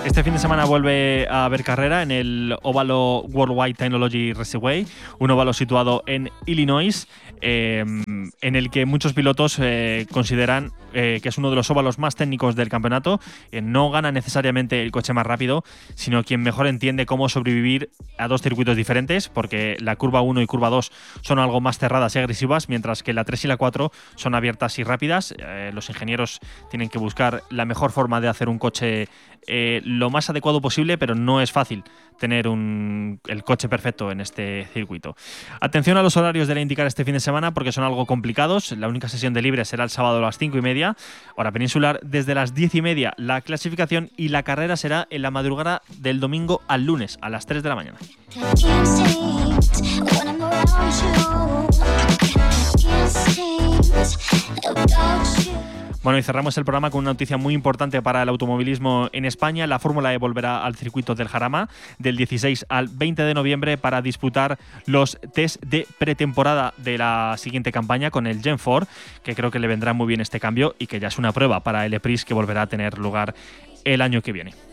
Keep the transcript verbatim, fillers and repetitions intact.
Este fin de semana vuelve a haber carrera en el óvalo Worldwide Technology Raceway, un óvalo situado en Illinois, eh, en el que muchos pilotos eh, consideran eh, que es uno de los óvalos más técnicos del campeonato. Eh, no gana necesariamente el coche más rápido, sino quien mejor entiende cómo sobrevivir a dos circuitos diferentes, porque la curva uno y curva dos son algo más cerradas y agresivas, mientras que la tres y la cuatro son abiertas y rápidas. Eh, los ingenieros tienen que buscar la mejor forma de hacer un coche eh, lo más adecuado posible, pero no es fácil tener un, el coche perfecto en este circuito. Atención a los horarios de la IndyCar este fin de semana, porque son algo complicados. La única sesión de libre será el sábado a las cinco y media, hora peninsular. Desde las diez y media la clasificación, y la carrera será en la madrugada del domingo al lunes a las tres de la mañana. Bueno, y cerramos el programa con una noticia muy importante para el automovilismo en España. La Fórmula E volverá al circuito del Jarama del dieciséis al veinte de noviembre para disputar los test de pretemporada de la siguiente campaña con el Gen cuatro, que creo que le vendrá muy bien este cambio y que ya es una prueba para el E-Prix, que volverá a tener lugar el año que viene.